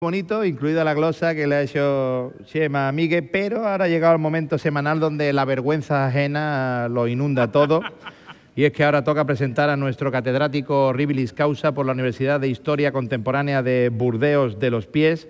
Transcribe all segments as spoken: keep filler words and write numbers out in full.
bonito, incluida la glosa que le ha hecho Chema Migue, pero ahora ha llegado el momento semanal donde la vergüenza ajena lo inunda todo. Y es que ahora toca presentar a nuestro catedrático Horribilis Causa por la Universidad de Historia Contemporánea de Burdeos de los Pies.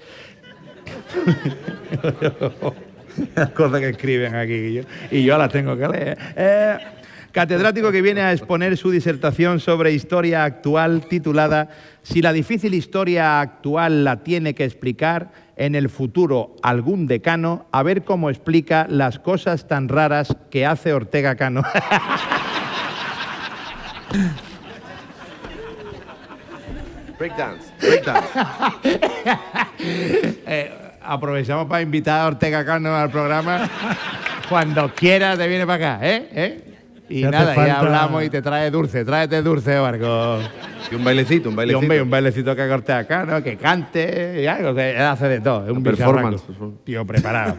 Las cosas que escriben aquí y yo, y yo las tengo que leer. Eh, catedrático que viene a exponer su disertación sobre historia actual titulada «Si la difícil historia actual la tiene que explicar en el futuro algún decano, a ver cómo explica las cosas tan raras que hace Ortega Cano». Breakdance, breakdance. eh, aprovechamos para invitar a Ortega Cano al programa. Cuando quieras te viene para acá, ¿eh? ¿Eh? Y nada, falta... ya hablamos y te trae dulce, tráete dulce, Marco. Y un bailecito, un bailecito. Y un, un bailecito que corte acá, ¿no? Que cante, y algo, que hace de todo. Es un performance. Tío preparado.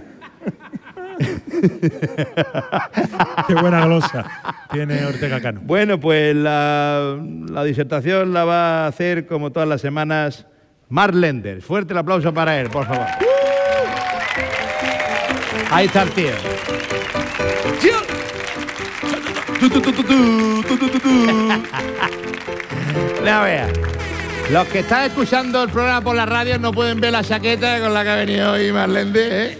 Qué buena glosa tiene Ortega Cano. Bueno, pues la, la disertación la va a hacer, como todas las semanas, Mark Lenders. Fuerte el aplauso para él, por favor. ¡Uh! Ahí está el tío. No vea. Los que están escuchando el programa por la radio no pueden ver la chaqueta con la que ha venido hoy Marlende, ¿eh?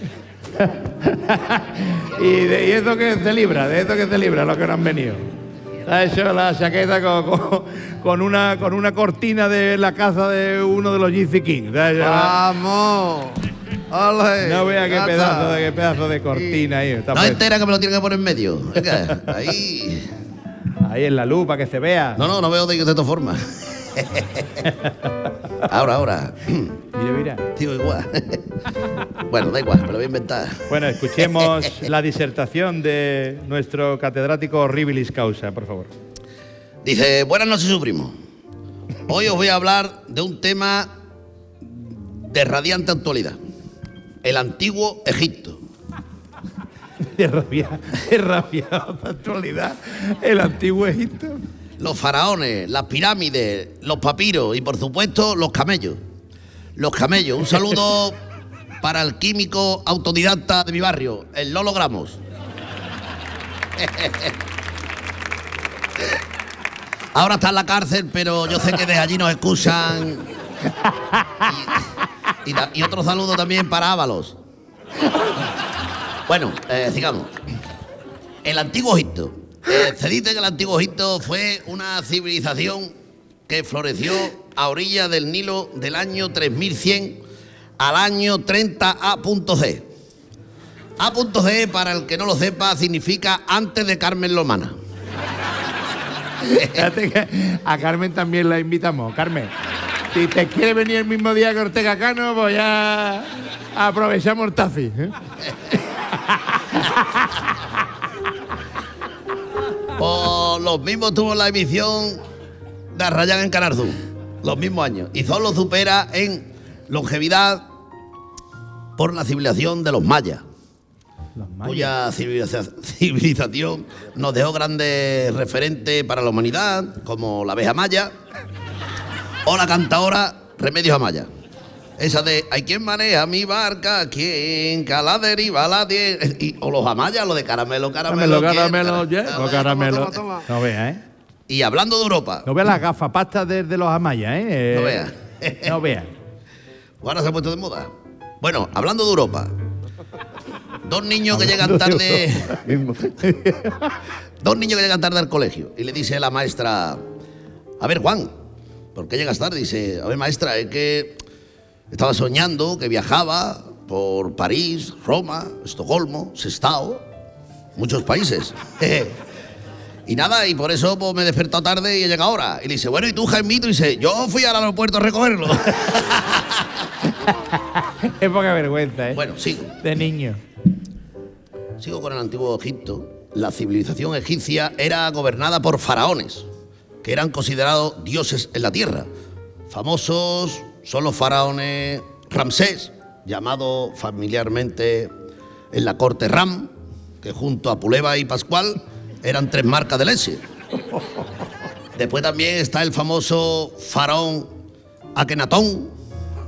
y, de, y eso que se libra, de eso que se libra, los que no han venido. Ha hecho la chaqueta con, con, con, una, con una cortina de la casa de uno de los G C King. ¡Vamos! ¡Ole! No vea qué pedazo, de, qué pedazo de cortina ahí. Está no puesto. entera que me lo tiene que poner en medio. Venga, ahí. Ahí en la luz para que se vea. No, no, no veo de, de todas formas. Ahora, ahora. Mira, mira. Tío, igual. Bueno, da igual, me lo voy a inventar. Bueno, escuchemos la disertación de nuestro catedrático Horribilis Causa, por favor. Dice, buenas noches, su primo. Hoy os voy a hablar de un tema de radiante actualidad. El antiguo Egipto. De rabia, de rabia, actualidad, el antiguo Egipto. Los faraones, las pirámides, los papiros y, por supuesto, los camellos. Los camellos. Un saludo para el químico autodidacta de mi barrio, el Lolo Gramos. Ahora está en la cárcel, pero yo sé que desde allí nos escuchan. Y, y, y otro saludo también para Ábalos. Bueno, eh, sigamos. El antiguo Egipto. Eh, se dice que el antiguo Egipto fue una civilización que floreció a orillas del Nilo del año tres mil cien al año treinta A C. A C, para el que no lo sepa, significa antes de Carmen Lomana. Fíjate que a Carmen también la invitamos. Carmen, si te quiere venir el mismo día que Ortega Cano, pues ya aprovechamos el taxi, ¿eh? Pues los mismos tuvo la emisión de Arrayán en Canal Sur, los mismos años, y solo supera en longevidad por la civilización de los mayas, los mayas. Cuya civiliza civilización nos dejó grandes referentes para la humanidad, como la abeja maya o la cantadora Remedios Amaya. Esa de ¿hay quien maneja mi barca? ¿Quién? Que a la deriva la tiene. Y, o los amayas, lo de caramelo, caramelo. Caramelo, caramelo, caramelo. No veas, ¿eh? Y hablando de Europa. No veas las gafapastas de, de los amayas, ¿eh? No veas. No veas. Ahora se ha puesto de moda. Bueno, hablando de Europa. Dos niños que llegan tarde. Dos niños que llegan tarde al colegio. Y le dice la maestra: a ver, Juan, ¿por qué llegas tarde? Dice: a ver, maestra, es que estaba soñando que viajaba por París, Roma, Estocolmo, Sestao, muchos países. Y nada, y por eso pues, me he despertado tarde y he llegado ahora. Y le dice: bueno, ¿y tú, Jaimito? Y dice: yo fui al aeropuerto a recogerlo. Es poca vergüenza, ¿eh? Bueno, sigo. De niño. Sigo con el antiguo Egipto. La civilización egipcia era gobernada por faraones, que eran considerados dioses en la tierra. Famosos son los faraones Ramsés, llamado familiarmente en la corte Ram, que junto a Puleba y Pascual eran tres marcas de leche. Después también está el famoso faraón Akenatón,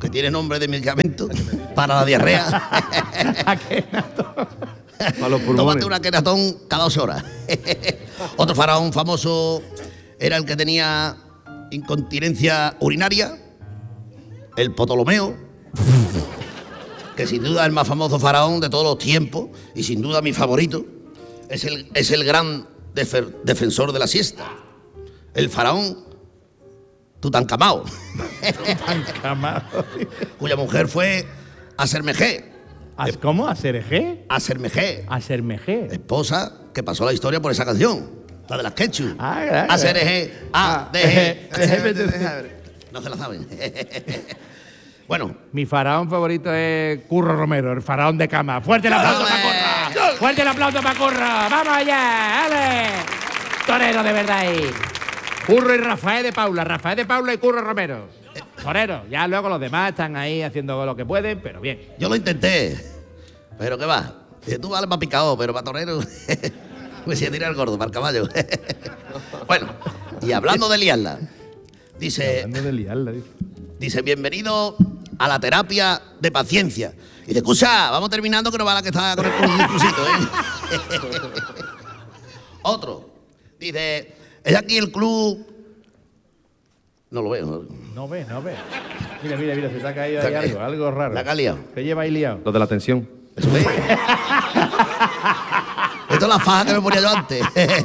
que tiene nombre de medicamento para la diarrea. Akenatón. Para los pulmones. Tómate una Akenatón cada dos horas. Otro faraón famoso era el que tenía incontinencia urinaria, el Ptolomeo, que sin duda es el más famoso faraón de todos los tiempos y sin duda mi favorito. Es el, es el gran defer, defensor de la siesta, el faraón Tutankamón. Tutankamón. Cuya mujer fue Asermejé. ¿As- ¿Cómo? ¿Aserejé? Asermejé, Asermejé. esposa que pasó la historia por esa canción, la de las Quechu. Ah, claro. Aserejé, A, D, G. Déjame. No se la saben. Bueno, Mi faraón favorito es Curro Romero, el faraón de cama. ¡Fuerte el aplauso para Curro! ¡Fuerte el aplauso para Curro! ¡Vamos allá! ¡Ale! Torero de verdad ahí. Curro y Rafael de Paula. Rafael de Paula y Curro Romero. Torero. Ya luego los demás están ahí haciendo lo que pueden, pero bien. yo lo intenté, pero ¿qué va? Dice, tú vales para picado, pero para torero me siento tirar el gordo, para el caballo. Bueno, y hablando de liarla, dice, Hablando de liarla, dice. dice, bienvenido a la terapia de paciencia. Y dice, escucha, vamos terminando que no va la que está con el discursito, ¿eh? Otro, dice, es aquí el club... No lo veo. ¿no? No ve, no ve. Mira, mira, mira, se te ha caído Se ahí ha algo, caído. algo raro. La que ha liado. ¿Qué lleva ahí liado? Lo de la tensión. Eso es. Esto es la faja que me ponía yo antes.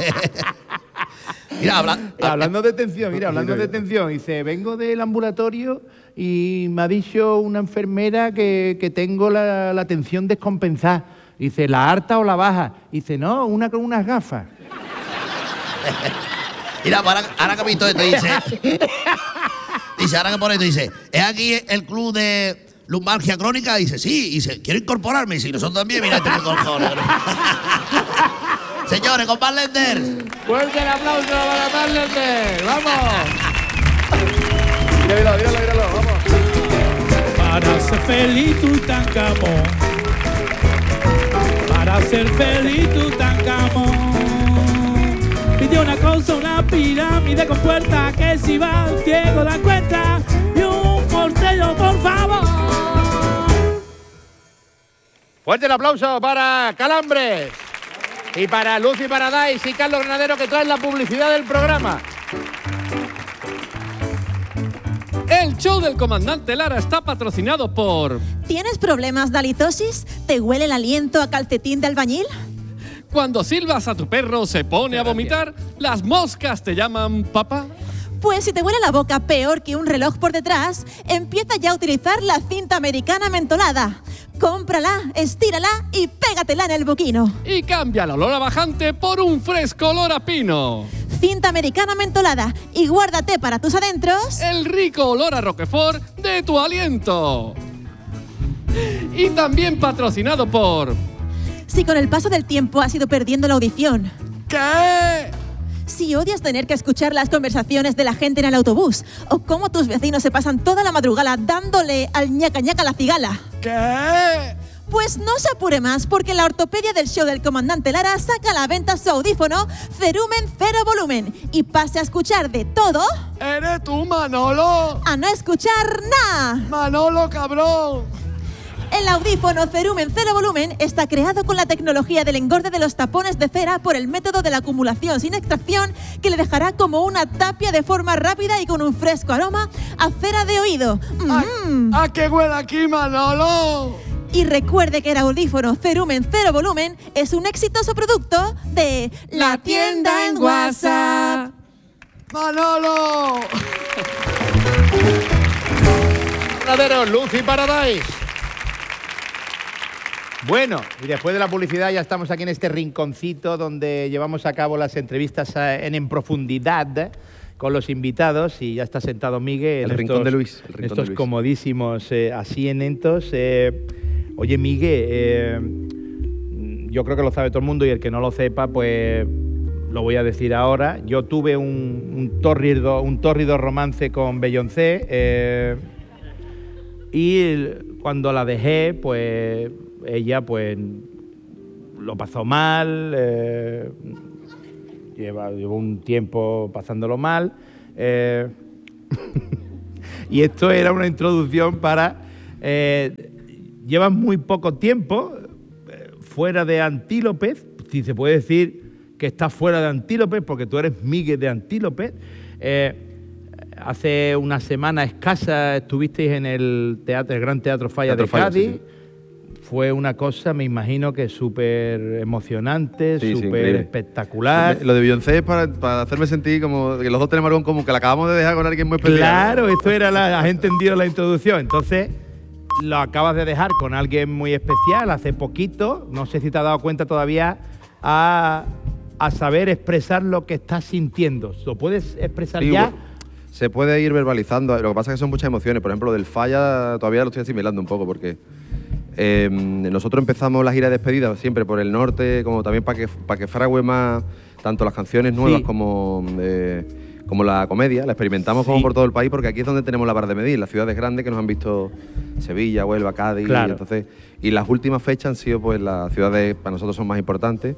Mira, habla, Hablando de tensión, mira, hablando de tensión, dice, vengo del ambulatorio y me ha dicho una enfermera que, que tengo la, la tensión descompensada. Dice, ¿la alta o la baja? Dice, no, una con unas gafas. Mira, ahora, ahora que he visto esto, dice. Dice, ahora que pone esto, dice, ¿es aquí el club de lumbalgia crónica? Dice, sí, dice, quiero incorporarme. Y si nosotros también, mira, este cojones. Señores, con Bad Lenders. Fuerte el aplauso para Marlene. ¡Vamos! Míralo, míralo, míralo, vamos. Para ser feliz Tutankamón, para ser feliz Tutankamón, pidió una cosa, una pirámide con puerta, que si va al ciego la encuentra, y un portello, por favor. Fuerte el aplauso para Calambres y para Lucy Paradise y Carlos Granadero, que traen la publicidad del programa. El show del comandante Lara está patrocinado por... ¿Tienes problemas de halitosis? ¿Te huele el aliento a calcetín de albañil? Cuando silbas a tu perro se pone a vomitar, las moscas te llaman papá. Pues si te huele la boca peor que un reloj por detrás, empieza ya a utilizar la cinta americana mentolada. Cómprala, estírala y pégatela en el boquino. Y cambia el olor a bajante por un fresco olor a pino. Cinta americana mentolada y guárdate para tus adentros. El rico olor a Roquefort de tu aliento. Y también patrocinado por... Si con el paso del tiempo has ido perdiendo la audición. ¿Qué? Si odias tener que escuchar las conversaciones de la gente en el autobús, o cómo tus vecinos se pasan toda la madrugada dándole al ñaca ñaca a la cigala. ¿Qué? Pues no se apure más, porque la ortopedia del show del comandante Lara saca a la venta su audífono Cerumen Cero Volumen y pase a escuchar de todo ¿Eres tú, Manolo? a no escuchar nada. Manolo, cabrón. El audífono Cerumen Cero Volumen está creado con la tecnología del engorde de los tapones de cera por el método de la acumulación sin extracción, que le dejará como una tapia de forma rápida y con un fresco aroma a cera de oído. Mm. ¿A qué huele aquí, Manolo? Y recuerde que el audífono Cerumen Cero Volumen es un exitoso producto de La Tienda en WhatsApp. ¡Manolo! Granadero, Lucy Paradise. Bueno, y después de la publicidad ya estamos aquí en este rinconcito donde llevamos a cabo las entrevistas en, en profundidad con los invitados, y ya está sentado Miguel. El en rincón estos, de Luis, el rincón estos de Luis. comodísimos eh, asientos. Eh, oye, Miguel, eh, yo creo que lo sabe todo el mundo, y el que no lo sepa, pues lo voy a decir ahora. Yo tuve un, un, tórrido, un tórrido romance con Beyoncé, eh, y cuando la dejé, pues ella pues lo pasó mal, eh, lleva, llevó un tiempo pasándolo mal, eh, Y esto era una introducción para... Eh, llevas muy poco tiempo eh, fuera de Antílopez, si se puede decir que estás fuera de Antílopez, porque tú eres Miguel de Antílopez. Eh, hace una semana escasa estuvisteis en el teatro, el Gran Teatro Falla Teatro de Falla, Cádiz. sí, sí. Fue una cosa, me imagino que súper emocionante, Sí, sí, súper increíble. espectacular. Lo de Beyoncé es para, para hacerme sentir como que los dos tenemos algo en común, que la acabamos de dejar con alguien muy especial. Claro, esto era la, has entendido la introducción. Entonces, lo acabas de dejar con alguien muy especial hace poquito. No sé si te has dado cuenta todavía a, a saber expresar lo que estás sintiendo. ¿Lo puedes expresar Sí, ya? bueno, se puede ir verbalizando. Lo que pasa es que son muchas emociones. Por ejemplo, lo del Falla todavía lo estoy asimilando un poco porque eh, nosotros empezamos la gira de despedida siempre por el norte, como también para que, para que frague más tanto las canciones nuevas Sí. como, eh, como la comedia. La experimentamos Sí. como por todo el país porque aquí es donde tenemos la vara de medir, las ciudades grandes que nos han visto Sevilla, Huelva, Cádiz. Claro. Y, entonces, y las últimas fechas han sido pues las ciudades para nosotros son más importantes.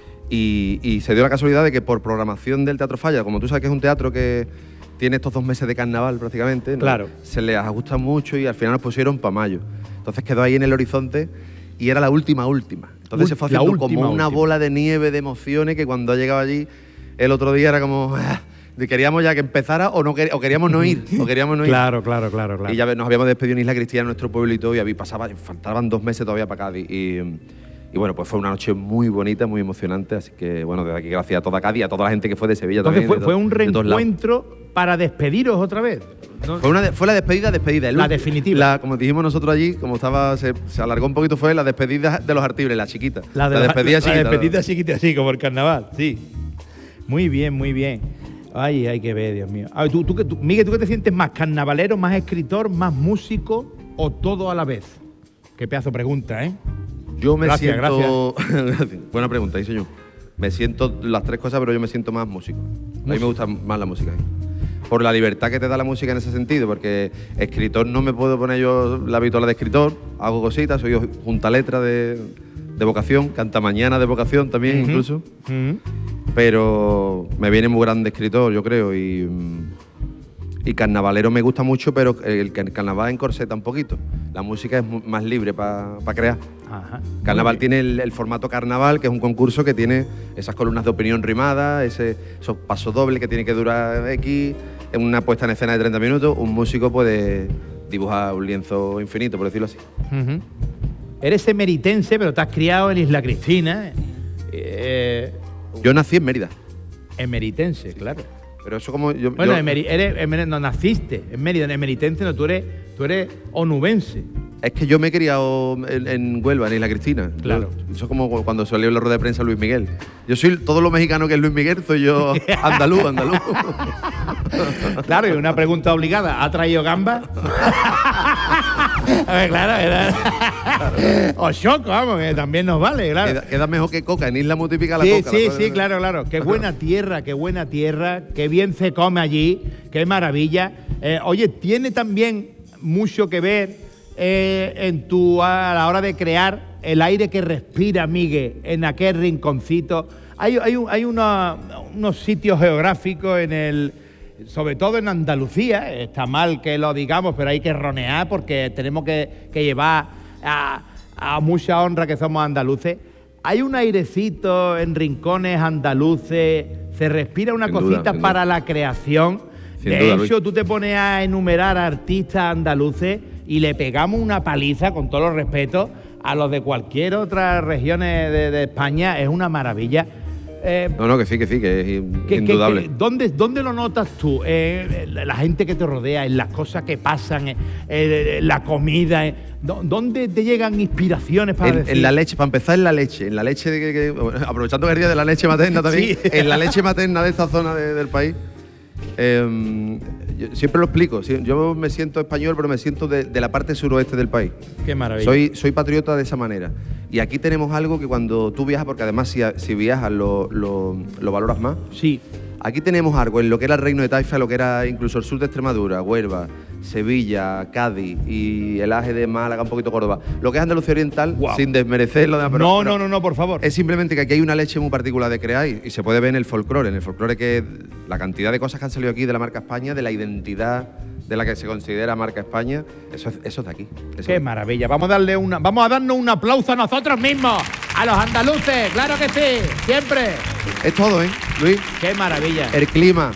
Y, y se dio la casualidad de que por programación del Teatro Falla, como tú sabes que es un teatro que tiene estos dos meses de carnaval prácticamente, ¿no? Claro. Se les ajusta mucho y al final nos pusieron para mayo. Entonces quedó ahí en el horizonte y era la última, última. Entonces Ul- se fue la haciendo última, como una última. bola de nieve, de emociones, que cuando llegaba allí el otro día era como... ah, queríamos ya que empezara o, no quer- o queríamos no ir, o queríamos no ir. Claro, claro, claro, claro. Y ya nos habíamos despedido en Isla Cristina, nuestro pueblito, y había pasaba, faltaban dos meses todavía para Cádiz. Y, y bueno, pues fue una noche muy bonita, muy emocionante. Así que bueno, desde aquí gracias a toda Cádiz, a toda la gente que fue de Sevilla Entonces también. fue, de fue to- un de todos lados. reencuentro para despediros otra vez. ¿no? Fue, una de- fue la despedida, despedida. El La ulti- definitiva. La, como dijimos nosotros allí, como estaba, se, se alargó un poquito, fue la despedida de los Artibres, la chiquita. La, de despedida la, chiquita. La despedida chiquita, así como el carnaval, sí. Muy bien, muy bien. Ay, hay que ver, Dios mío. A ver, tú, tú, que- tú- Miguel, ¿tú qué te sientes más carnavalero, más escritor, más músico o todo a la vez? Qué pedazo de pregunta, ¿eh? Yo me Gracias, siento. Gracias. Buena pregunta, hice yo. Me siento las tres cosas, pero yo me siento más músico. A mí me gusta más la música. ¿eh? Por la libertad que te da la música en ese sentido, porque escritor no me puedo poner yo la vitola de escritor, hago cositas, soy junta letra de, de vocación, canta mañana de vocación también, Ujú. incluso. Mm. Pero me viene muy grande escritor, yo creo, y, y carnavalero me gusta mucho, pero el, el carnaval encorseta un poquito. La música es mu- más libre para crear. Ajá. Carnaval Muy bien. tiene el, el formato carnaval, que es un concurso que tiene esas columnas de opinión rimada, ese, esos pasos dobles que tiene que durar X, en una puesta en escena de treinta minutos. Un músico puede dibujar un lienzo infinito, por decirlo así. Ujú. Eres emeritense, pero te has criado en Isla Cristina. Eh, Yo nací en Mérida, emeritense, claro. pero eso como yo... Bueno, yo- emeri- eres, emer- no naciste en Mérida, en emeritense, no, tú eres, tú eres onubense. es que yo me he criado en, en Huelva, en Isla Cristina. Claro. Yo- eso es como cuando salió en la rueda de prensa Luis Miguel. Yo soy todo lo mexicano que es Luis Miguel, soy yo andaluz, andaluz. Claro, y una pregunta obligada, ¿ha traído gamba? A ver, claro, era... O choco, vamos, que también nos vale, claro. Queda, queda mejor que coca, en isla muy típica la Sí, coca. sí, la- sí, claro, claro. Qué buena tierra, qué buena tierra, qué bien se come allí, qué maravilla. Eh, oye, tiene también mucho que ver eh, en tu a la hora de crear el aire que respira Miguel en aquel rinconcito. Hay, hay, un- hay una- unos sitios geográficos en el, sobre todo en Andalucía. Está mal que lo digamos, pero hay que ronear porque tenemos que, que llevar a, a mucha honra que somos andaluces. Hay un airecito en rincones andaluces, se respira una Sin duda, cosita sin para duda. la creación. Sin de duda, hecho, Luis. tú te pones a enumerar artistas andaluces y le pegamos una paliza, con todos los respetos, a los de cualquier otra región de, de España. Es una maravilla. Eh, No, no, que sí, que sí, que es ¿Qué- qué- indudable. qué- ¿dónde, ¿Dónde lo notas tú? Eh, la gente que te rodea, en las cosas que pasan, eh, eh, la comida. eh, ¿dó- ¿Dónde te llegan inspiraciones para En, decir? en la leche, para empezar en la leche, en la leche, de que, que- bueno, aprovechando que es el día de la leche materna también, Sí. en la leche materna de esta zona de- del país, eh, yo siempre lo explico, sí, yo me siento español, pero me siento de, de la parte suroeste del país. Qué maravilla. Soy, soy patriota de esa manera. Y aquí tenemos algo que cuando tú viajas, porque además si, si viajas lo, lo, lo valoras más, Sí. aquí tenemos algo en lo que era el Reino de Taifa, lo que era incluso el sur de Extremadura, Huelva, Sevilla, Cádiz y el Aje de Málaga, un poquito Córdoba. Lo que es Andalucía Oriental, Guau. sin desmerecer lo demás. pero- no, pero no, no, no, por favor. Es simplemente que aquí hay una leche muy particular de crear y, y se puede ver en el folclore. En el folclore que la cantidad de cosas que han salido aquí de la marca España, de la identidad de la que se considera marca España, eso es, eso es de aquí. Eso Qué es. maravilla. Vamos a darle una, vamos a darnos un aplauso a nosotros mismos, a los andaluces, claro que sí, siempre. Es todo, ¿eh, Luis? Qué maravilla. El clima,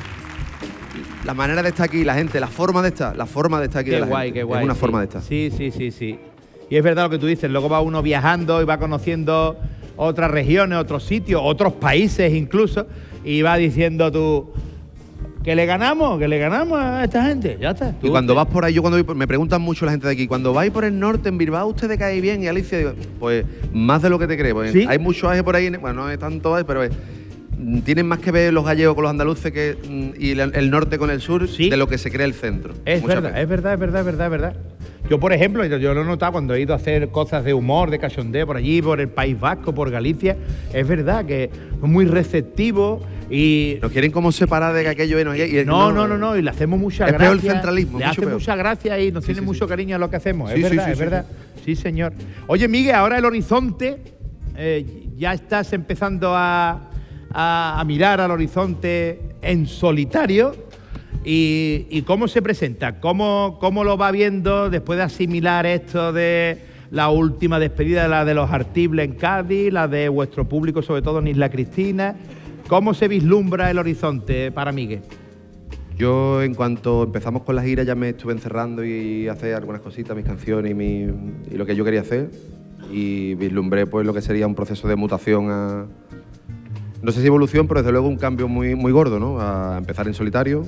la manera de estar aquí, la gente, la forma de estar, la forma de estar aquí Qué de la guay, gente. qué guay. Es una sí. forma de estar. Sí, sí, sí, sí. Y es verdad lo que tú dices, luego va uno viajando y va conociendo otras regiones, otros sitios, otros países incluso, y va diciendo tú que le ganamos, que le ganamos a esta gente, ya está. Y Tú- cuando vas por ahí, yo cuando voy por- me preguntan mucho la gente de aquí, cuando vais por el norte, en Bilbao, ¿usted te cae bien? Y Alicia, digo, pues más de lo que te crees. Pues, ¿Sí? hay mucho aje por ahí, bueno, no es tanto aje, pero es, mm, tienen más que ver los gallegos con los andaluces que, mm, y el, el norte con el sur Sí. de lo que se cree el centro. Es Muchas verdad, veces. es verdad, es verdad, es verdad, es verdad. Yo, por ejemplo, yo, yo lo he notado cuando he ido a hacer cosas de humor, de cachondeo por allí, por el País Vasco, por Galicia. Es verdad que es muy receptivo y... Nos quieren como separar de que aquello es... y- y- No, no, no, no, y le hacemos mucha Es gracia. peor el centralismo, Le mucho hace peor. mucha gracia y nos Sí, tiene sí, mucho sí. cariño a lo que hacemos. Sí, es sí, verdad, sí, es sí, verdad. Sí, señor. Oye, Miguel, ahora el horizonte, eh, ya estás empezando a, a- a mirar al horizonte en solitario. ¿Y, y cómo se presenta? ¿Cómo, ¿Cómo lo va viendo después de asimilar esto de la última despedida, la de los Artibles en Cádiz, la de vuestro público, sobre todo en Isla Cristina? ¿Cómo se vislumbra el horizonte para Miguel? Yo, en cuanto empezamos con la gira, ya me estuve encerrando y hacer algunas cositas, mis canciones y, mi, y lo que yo quería hacer. Y vislumbré pues lo que sería un proceso de mutación a... No sé si evolución, pero desde luego un cambio muy, muy gordo, ¿no? A empezar en solitario.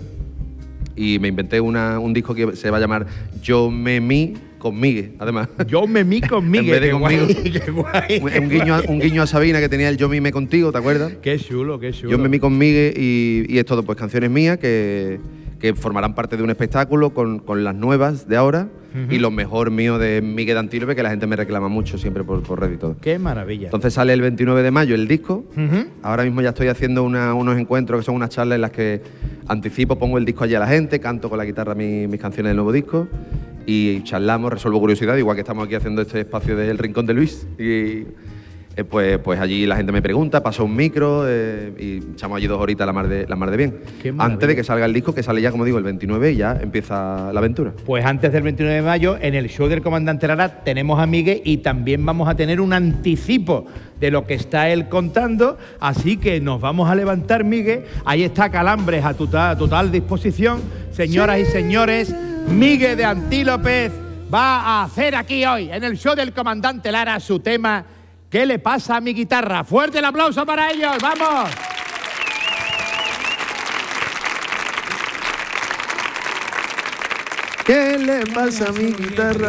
Y me inventé una, un disco que se va a llamar Yo me mi con Miguel, además. Yo me mi con En Miguel. vez de qué conmigo. guay, qué guay. un, guiño a, un guiño a Sabina que tenía el Yo me contigo, ¿te acuerdas? Qué chulo, qué chulo. Yo me mi con Miguel y, y es todo, pues canciones mías que, que formarán parte de un espectáculo con, con las nuevas de ahora y lo mejor mío de Miguel de Antílope, que la gente me reclama mucho siempre por, por red y todo. Qué maravilla. Entonces sale el veintinueve de mayo el disco. Ujú. Ahora mismo ya estoy haciendo una- unos encuentros que son unas charlas en las que anticipo, pongo el disco allí a la gente, canto con la guitarra mi- mis canciones del nuevo disco y charlamos, resuelvo curiosidad, igual que estamos aquí haciendo este espacio del Rincón de Luis. Y eh, pues, pues allí la gente me pregunta, paso un micro eh, y echamos allí dos horitas la mar de, la mar de bien. Qué maravilla. Antes de que salga el disco, que sale ya, como digo, el veintinueve y ya empieza la aventura. Pues antes del veintinueve de mayo, en el show del Comandante Lara, tenemos a Miguel y también vamos a tener un anticipo de lo que está él contando. Así que nos vamos a levantar, Miguel. Ahí está Calambres a total, total disposición. Señoras y señores, Miguel de Antílopez va a hacer aquí hoy, en el show del Comandante Lara, su tema ¿Qué le pasa a mi guitarra? Fuerte el aplauso para ellos, ¡vamos! ¿Qué le pasa a mi guitarra?